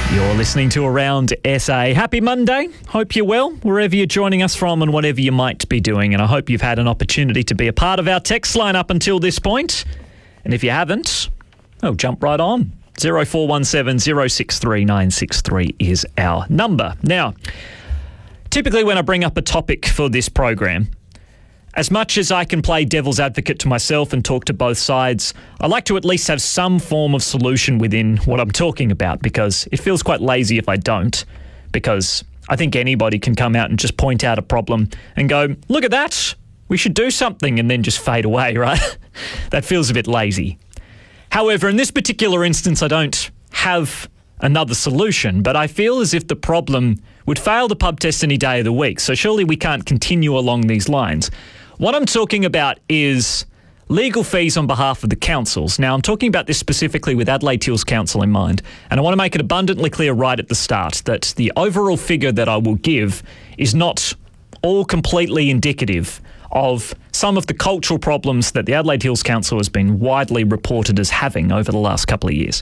You're listening to Around SA. Happy Monday. Hope you're well, wherever you're joining us from and whatever you might be doing. And I hope you've had an opportunity to be a part of our text line up until this point. And if you haven't, jump right on. 0417 063 963 is our number. Now, typically when I bring up a topic for this program, as much as I can play devil's advocate to myself and talk to both sides, I like to at least have some form of solution within what I'm talking about, because it feels quite lazy if I don't, because I think anybody can come out and just point out a problem and go, look at that, we should do something, and then just fade away, right? That feels a bit lazy. However, in this particular instance, I don't have another solution, but I feel as if the problem would fail the pub test any day of the week, so surely we can't continue along these lines. What I'm talking about is legal fees on behalf of the councils. Now, I'm talking about this specifically with Adelaide Hills Council in mind, and I want to make it abundantly clear right at the start that the overall figure that I will give is not all completely indicative of some of the cultural problems that the Adelaide Hills Council has been widely reported as having over the last couple of years.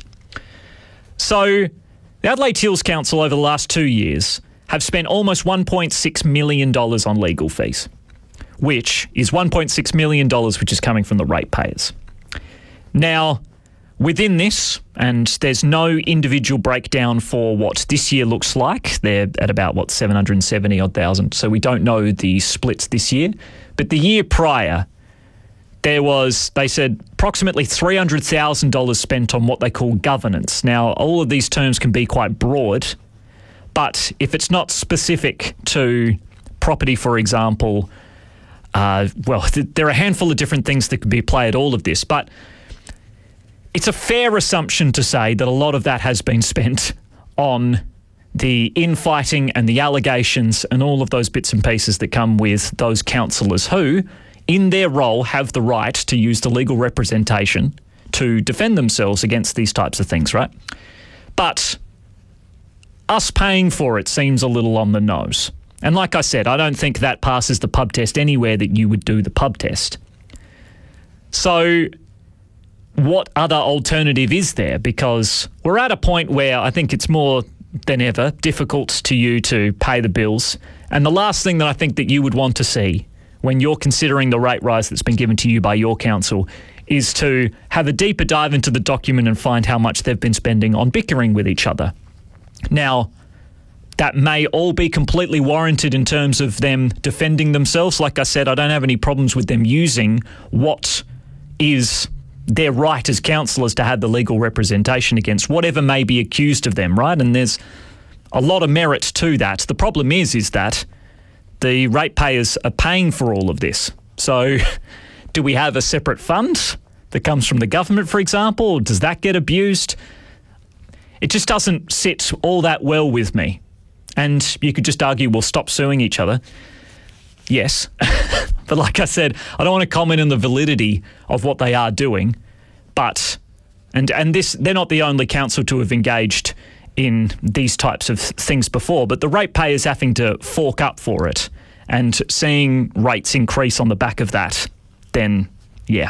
So, the Adelaide Hills Council over the last 2 years have spent almost $1.6 million on legal fees, which is $1.6 million which is coming from the ratepayers. Now, within this, and there's no individual breakdown for what this year looks like, they're at about, 770,000, so we don't know the splits this year. But the year prior, there was, they said, approximately $300,000 spent on what they call governance. Now, all of these terms can be quite broad, but if it's not specific to property, for example, there are a handful of different things that could be applied to all of this, but it's a fair assumption to say that a lot of that has been spent on the infighting and the allegations and all of those bits and pieces that come with those councillors who, in their role, have the right to use the legal representation to defend themselves against these types of things, right? But us paying for it seems a little on the nose. And like I said, I don't think that passes the pub test anywhere that you would do the pub test. So what other alternative is there? Because we're at a point where I think it's more than ever difficult to you to pay the bills. And the last thing that I think that you would want to see when you're considering the rate rise that's been given to you by your council is to have a deeper dive into the document and find how much they've been spending on bickering with each other. Now, that may all be completely warranted in terms of them defending themselves. Like I said, I don't have any problems with them using what is their right as councillors to have the legal representation against whatever may be accused of them, right? And there's a lot of merit to that. The problem is that the ratepayers are paying for all of this. So do we have a separate fund that comes from the government, for example? Or does that get abused? It just doesn't sit all that well with me. And you could just argue, we'll stop suing each other. Yes. But like I said, I don't want to comment on the validity of what they are doing. But, and this, they're not the only council to have engaged in these types of things before, but the ratepayers having to fork up for it and seeing rates increase on the back of that, then, yeah.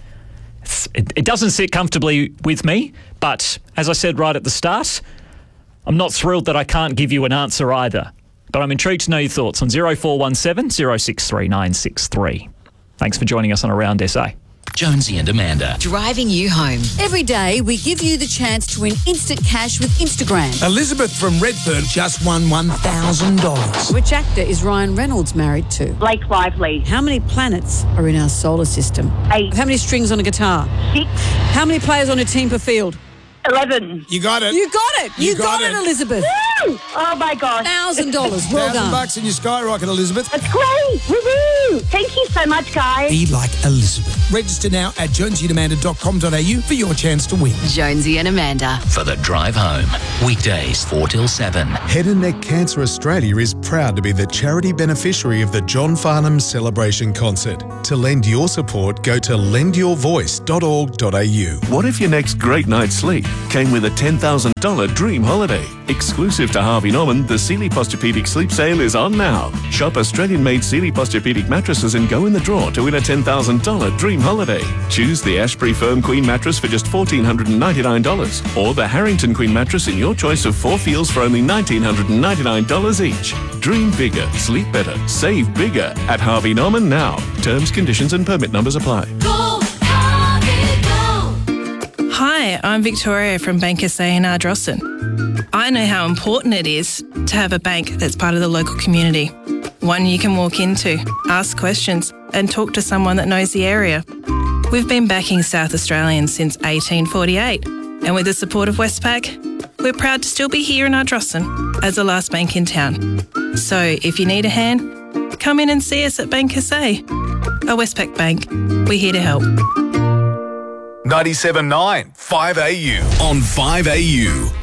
It doesn't sit comfortably with me, but as I said right at the start, I'm not thrilled that I can't give you an answer either. But I'm intrigued to know your thoughts on 0417 063 963. Thanks for joining us on Around SA. Jonesy and Amanda. Driving you home. Every day, we give you the chance to win instant cash with Instagram. Elizabeth from Redfern just won $1,000. Which actor is Ryan Reynolds married to? Blake Lively. How many planets are in our solar system? 8. How many strings on a guitar? 6. How many players on a team per field? 11. You got it. You got it. You got it, Elizabeth. Woo! Oh my gosh. $1,000. Well done. $1,000 in your skyrocket, Elizabeth. That's great. Woohoo! Thank you so much, guys. Be like Elizabeth. Register now at jonesyandamanda.com.au for your chance to win. Jonesy and Amanda. For the drive home. Weekdays 4 till 7. Head and Neck Cancer Australia is proud to be the charity beneficiary of the John Farnham Celebration Concert. To lend your support, go to lendyourvoice.org.au. What if your next great night's sleep came with a $10,000 dream holiday, exclusive exclusive to Harvey Norman, the Sealy Posturepedic Sleep Sale is on now. Shop Australian-made Sealy Posturepedic mattresses and go in the draw to win a $10,000 dream holiday. Choose the Ashbury Firm Queen mattress for just $1,499 or the Harrington Queen mattress in your choice of 4 feels for only $1,999 each. Dream bigger, sleep better, save bigger at Harvey Norman now. Terms, conditions and permit numbers apply. Hi, I'm Victoria from Bank SA in Ardrossan. I know how important it is to have a bank that's part of the local community. One you can walk into, ask questions and talk to someone that knows the area. We've been backing South Australians since 1848 and with the support of Westpac, we're proud to still be here in Ardrossan as the last bank in town. So if you need a hand, come in and see us at Bank SA. A Westpac Bank, we're here to help. 97.9 5AU on 5AU.